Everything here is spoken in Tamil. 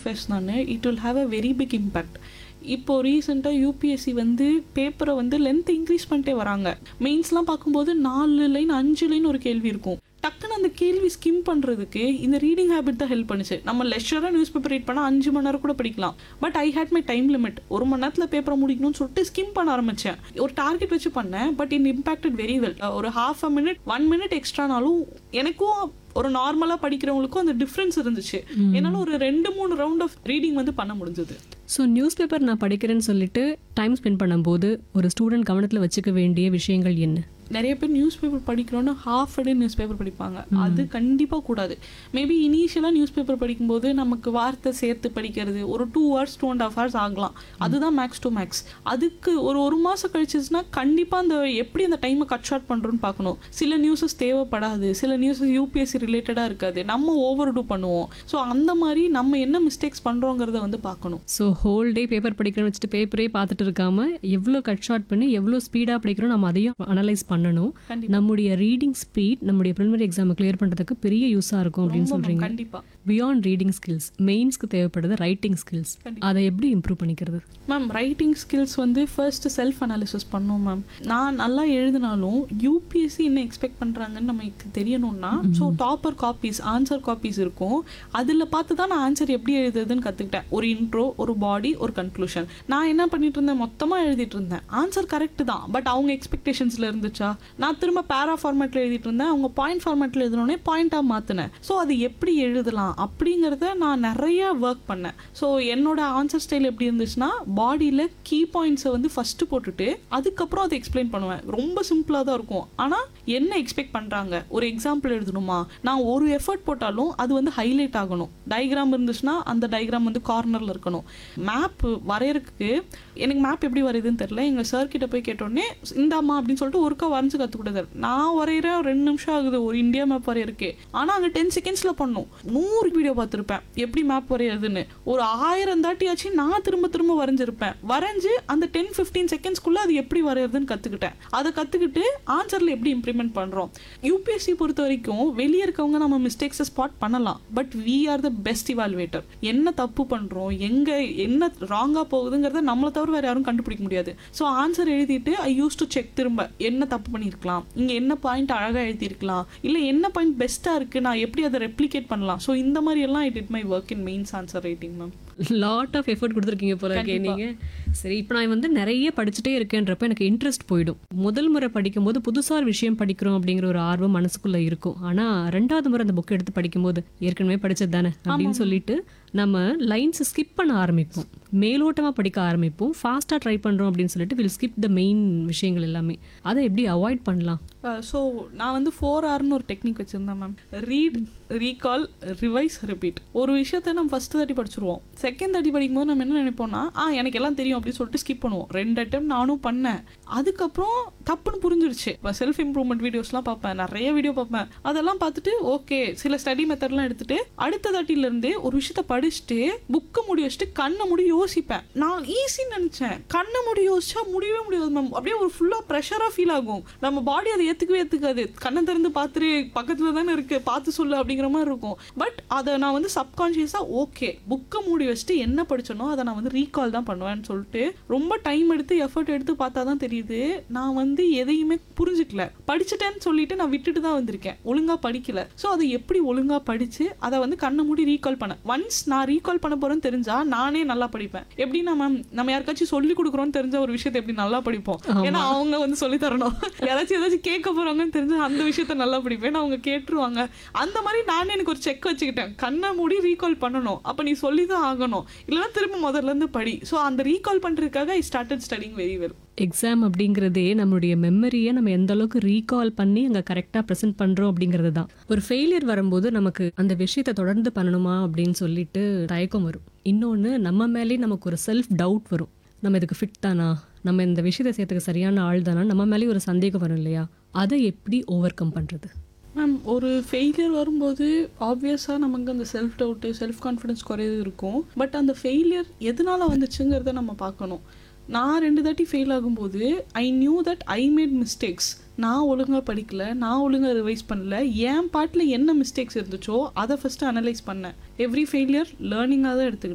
ஃபேர்ஸ் தானே, it will have a very big impact. இப்போது ரீசெண்டாக யூபிஎஸ்சி வந்து பேப்பரை வந்து லென்த் இன்க்ரீஸ் பண்ணிட்டே வராங்க. மெயின்ஸ்லாம் பார்க்கும்போது 4 லைன் 5 லைன் ஒரு கேள்வி இருக்கும். டக்குன்னு அந்த கேள்வி ஸ்கிம் பண்ணுறதுக்கு இந்த ரீடிங் ஹேபிட் தான் ஹெல்ப் பண்ணுச்சு. நம்ம லெக்சராக நியூஸ் பேப்பர் ரீட் பண்ணால் 5 மணி நேரம் கூட படிக்கலாம். But I had my time limit. 1 மணி நேரத்தில் பேப்பரை முடிக்கணும்னு சொல்லிட்டு ஸ்கிம் பண்ண ஆரம்பித்தேன். ஒரு டார்கெட் வச்சு பண்ணேன். But it impacted very well. ஒரு ½ a minute 1 minute எக்ஸ்ட்ரானாலும் எனக்கும் ஒரு நார்மலாக படிக்கிறவங்களுக்கும் அந்த டிஃப்ரென்ஸ் இருந்துச்சு. என்னால் ஒரு 2-3 ரவுண்ட் ஆஃப் ரீடிங் வந்து பண்ண முடிஞ்சது. ஸோ நியூஸ் பேப்பர் நான் படிக்கிறேன்னு சொல்லிட்டு டைம் ஸ்பெண்ட் பண்ணும்போது ஒரு ஸ்டூடெண்ட் கவனத்தில் வச்சுக்க வேண்டிய விஷயங்கள் என்ன? நிறைய பேர் news paper படிக்கிறோன்னு ½ a day news paper படிப்பாங்க. அது கண்டிப்பாக கூடாது. மேபி இனிஷியலாக நியூஸ் பேப்பர் படிக்கும்போது நமக்கு வார்த்தை சேர்த்து படிக்கிறது ஒரு 2 hours 2.5 hours ஆகலாம். அதுதான் மேக்ஸ் டு மேக்ஸ். அதுக்கு ஒரு மாதம் கழிச்சிச்சுன்னா கண்டிப்பாக அந்த எப்படி அந்த டைமை கட் ஷார்ட் பண்ணுறோன்னு பார்க்கணும். சில நியூஸஸ் தேவைப்படாது, சில நியூஸஸ் யூபிஎஸ்சி ரிலேட்டடாக இருக்காது, நம்ம ஓவர் டூ பண்ணுவோம். ஸோ அந்த மாதிரி நம்ம என்ன மிஸ்டேக்ஸ் பண்ணுறோங்கிறத வந்து பார்க்கணும். ஸோ ஹோல் டே பேப்பர் படிக்கிறேன்னு வச்சுட்டு பேப்பரே பார்த்துட்டு இருக்காமல் எவ்வளோ கட் ஷார்ட் பண்ணி எவ்வளோ ஸ்பீடாக படிக்கிறோம் நம்ம அதையும் அனலைஸ் பண்ணணும். நம்முடைய ரீடிங் ஸ்பீட் நம்முடைய பிரிலிமினரி எக்ஸாம் கிளியர் பண்றதுக்கு பெரிய யூஸா இருக்கும் அப்படின்னு சொல்றீங்க. கண்டிப்பா. பியாண்ட் ரீடிங் ஸ்கில்ஸ் மெயின்ஸ்க்கு தேவைப்படுது ரைட்டிங் ஸ்கில்ஸ். அதை எப்படி இம்ப்ரூவ் பண்ணிக்கிறது? மேம் ரைட்டிங் ஸ்கில்ஸ் வந்து ஃபர்ஸ்ட் செல்ஃப் அனாலிசிஸ் பண்ணணும் மேம். நான் நல்லா எழுதினாலும் யூபிஎஸ்சி என்ன எக்ஸ்பெக்ட் பண்ணுறாங்கன்னு நமக்கு தெரியணும்னா so topper copies answer copies இருக்கும். அதில் பார்த்து தான் நான் ஆன்சர் எப்படி எழுதுறதுன்னு கற்றுக்கிட்டேன். ஒரு இன்ட்ரோ, ஒரு பாடி, ஒரு கன்க்ளூஷன். நான் என்ன பண்ணிட்டு இருந்தேன், மொத்தமாக எழுதிட்டு இருந்தேன். ஆன்சர் கரெக்ட் தான், பட் அவங்க எக்ஸ்பெக்டேஷன்ஸில் இருந்துச்சா? நான் திரும்ப பேரா ஃபார்மேட்டில் எழுதிட்டு இருந்தேன். அவங்க பாயிண்ட் ஃபார்மேட்டில் எழுதினோடனே பாயிண்டாக மாற்றினேன். ஸோ அது எப்படி எழுதலாம் அப்படிங்கிறத நான் நிறைய ஒர்க் பண்ணேன். ஸோ என்னோட ஆன்சர் ஸ்டைல் எப்படி இருந்துச்சுன்னா, பாடியில் கீ பாயிண்ட்ஸை வந்து ஃபஸ்ட்டு போட்டுட்டு அதுக்கப்புறம் அதை எக்ஸ்பிளைன் பண்ணுவேன். ரொம்ப சிம்பிளாக தான் இருக்கும். ஆனால் என்ன எக்ஸ்பெக்ட் பண்ணுறாங்க, ஒரு எக்ஸாம்பிள் எழுதணுமா, நான் ஒரு எஃபர்ட் போட்டாலும் அது வந்து ஹைலைட் ஆகணும். டயக்ராம் இருந்துச்சுன்னா அந்த டயக்ராம் வந்து கார்னரில் இருக்கணும். மேப் வரையறதுக்கு எனக்கு மேப் எப்படி வரையுதுன்னு தெரியல. எங்கள் சார் கிட்ட போய் கேட்டோடனே இந்தாம்மா அப்படின்னு சொல்லிட்டு ஒருக்கா வரைஞ்சு கற்றுக் கொடுத்தாரு. நான் வரைகிற 2 நிமிஷம் ஆகுது ஒரு இந்தியா மேப் வரையறக்கே. ஆனால் அங்கே 10 seconds பண்ணும். 100 வீடியோ பார்த்துருப்பேன் எப்படி மேப் வரையிறதுன்னு. ஒரு 1000 தாட்டியாச்சு நான் திரும்ப திரும்ப வரைஞ்சிருப்பேன். வரைஞ்சு அந்த 10-15 secondsக்குள்ளே அது எப்படி வரையிறதுன்னு கற்றுக்கிட்டேன். அதை கற்றுக்கிட்டு ஆன்சரில் எப்படி இம்ப்ளிமெண்ட் பண்ணுறோம். யூபிஎஸ்சி பொறுத்த வரைக்கும் வெளியே இருக்கவங்க நம்ம மிஸ்டேக்ஸை ஸ்பாட் பண்ணலாம். But we are the best இவால்வேட்டர். என்ன தப்பு பண்ணுறோம், எங்கே என்ன ராங்காக போகுதுங்கிறத நம்மளை தவிர வேறு யாரும் கண்டுபிடிக்க முடியாது. ஸோ ஆன்சர் எழுதிட்டு ஐ யூஸ் டு செக் திரும்ப என்ன தப்பு பண்ணியிருக்கலாம், இங்கே என்ன பாயிண்ட் அழகாக எழுதியிருக்கலாம், இல்லை என்ன பாயிண்ட் பெஸ்ட்டாக இருக்குது, நான் எப்படி அதை ரெப்ளிகேட் பண்ணலாம். ஸோ இந்த மாதிரி எல்லாம் I did my work in mains answer writing ma'am. Lot of effort கொடுத்துருக்கீங்க போல இருக்கே நீங்கள். சரி, இப்போ நான் வந்து நிறைய படிச்சுட்டே இருக்கேன்றப்ப எனக்கு இன்ட்ரெஸ்ட் போயிடும். முதல் முறை படிக்கும்போது புதுசாக விஷயம் படிக்கிறோம் அப்படிங்கிற ஒரு ஆர்வம் மனசுக்குள்ளே இருக்கும். ஆனால் 2வது முறை அந்த புக் எடுத்து படிக்கும்போது ஏற்கனவே படிச்சது தானே அப்படின்னு சொல்லிட்டு நம்ம லைன்ஸை ஸ்கிப் பண்ண ஆரம்பிப்போம். மேலோட்டமாக படிக்க ஆரம்பிப்போம். ஃபாஸ்ட்டாக ட்ரை பண்ணுறோம் அப்படின்னு சொல்லிட்டு வில் ஸ்கிப் த மெயின் விஷயங்கள் எல்லாமே. அதை எப்படி அவாய்ட் பண்ணலாம்? ஸோ நான் வந்து 4Rன்னு ஒரு டெக்னிக் வச்சுருந்தேன் ma'am. Read, recall, revise, repeat. ஒரு விஷயத்தை நம்ம ஃபஸ்ட்டு தாட்டி படிச்சுருவோம். செகண்ட் தாட்டி படிக்கும்போது நம்ம என்ன நினைப்போம்னா எனக்கு எல்லாம் தெரியும் அப்படின்னு சொல்லிட்டு ஸ்கிப் பண்ணுவோம். 2 attempt நானும் பண்ணேன். அதுக்கப்புறம் தப்புன்னு புரிஞ்சிருச்சு. இப்போ செல்ஃப் இம்ப்ரூவ்மெண்ட் வீடியோஸ்லாம் பார்ப்பேன், நிறைய வீடியோ பார்ப்பேன். அதெல்லாம் பார்த்துட்டு ஓகே சில ஸ்டடி மெத்தட்லாம் எடுத்துட்டு அடுத்த தாட்டிலேருந்தே ஒரு விஷயத்த படிச்சுட்டு புக்கை முடி வச்சுட்டு கண்ணை முடி யோசிப்பேன். நான் ஈஸின்னு நினச்சேன். கண்ணை முடி யோசிச்சா முடியவே முடியாது மேம். அப்படியே ஒரு ஃபுல்லாக ப்ரெஷராக ஃபீல் ஆகும். நம்ம பாடி அதை ஏற்றுக்காது. கண்ணை திறந்து பார்த்துட்டு பக்கத்தில் தானே இருக்குது, பார்த்து சொல்லு அப்படிங்கிற மாதிரி இருக்கும். பட் அதை நான் வந்து சப்கான்ஷியஸாக ஓகே புக்கை மூடி வச்சுட்டு என்ன படிச்சனோ அதை நான் வந்து ரீகால் தான் பண்ணுவேன்னு சொல்லிட்டு ரொம்ப டைம் எடுத்து எஃபர்ட் எடுத்து பார்த்தா தான் தெரியுது நான் வந்து எதையுமே புரிஞ்சுக்கல. படிச்சுட்டேன்னு சொல்லிட்டு நான் விட்டுட்டு தான் வந்திருக்கேன், ஒழுங்காக படிக்கல. ஸோ அதை எப்படி ஒழுங்காக படித்து அதை வந்து கண்ணை மூடி ரீகால் பண்ண ஒன்ஸ் நான் ரீகால் பண்ண போகிறேன்னு தெரிஞ்சா நானே நல்லா படிப்பேன். எப்படின்னா மேம் நம்ம யாருக்காச்சும் சொல்லி கொடுக்குறோன்னு தெரிஞ்ச ஒரு விஷயத்தை எப்படி நல்லா படிப்போம். ஏன்னா அவங்க வந்து சொல்லி தரணும். யாராச்சும் ஏதாச்சும் கேட்க போகிறாங்கன்னு தெரிஞ்சா அந்த விஷயத்த நல்லா படிப்பேன். அவங்க கேட்டுருவாங்க. அந்த மாதிரி நானே எனக்கு ஒரு செக் வச்சுக்கிட்டேன். கண்ணை மூடி ரீகால் பண்ணணும். அப்போ நீ சொல்லி தான் ஆகணும், இல்லைன்னா திரும்ப முதல்லேருந்து படி. ஸோ அந்த ரீகால் பண்ணுறதுக்காக I started studying very well. Exam அப்படிங்கிறதே நம்மளுடைய மெமரியை நம்ம எந்த அளவுக்கு ரீகால் பண்ணி அங்கே கரெக்டாக ப்ரெசென்ட் பண்ணுறோம் அப்படிங்கிறது தான். ஒரு ஃபெயிலியர் வரும்போது நமக்கு அந்த விஷயத்தை தொடர்ந்து பண்ணணுமா அப்படின்னு சொல்லிட்டு தயக்கம் வரும். இன்னொன்று நம்ம மேலே நமக்கு ஒரு செல்ஃப் டவுட் வரும். நம்ம இதுக்கு ஃபிட் தானா, நம்ம இந்த விஷயத்தை செய்யறதுக்கு சரியான ஆள் தானா, நம்ம மேலே ஒரு சந்தேகம் வரும் இல்லையா? அதை எப்படி ஓவர் கம் பண்ணுறது? மேம் ஒரு ஃபெயிலியர் வரும்போது ஆப்வியஸாக நமக்கு அந்த செல்ஃப் டவுட்டு செல்ஃப் கான்ஃபிடன்ஸ் குறையது இருக்கும். பட் அந்த ஃபெயிலியர் எதனால் வந்துச்சுங்கிறத நம்ம பார்க்கணும். நான் 2 தாட்டி ஃபெயில் ஆகும்போது I knew that I made mistakes. நான் ஒழுங்காக படிக்கல, நான் ஒழுங்காக ரிவைஸ் பண்ணல, என் பாட்டில் என்ன மிஸ்டேக்ஸ் இருந்துச்சோ அதை ஃபஸ்ட்டு அனலைஸ் பண்ணேன். எவ்ரி ஃபெயிலியர் லேர்னிங்காக தான் எடுத்துக்கிட்டேன்.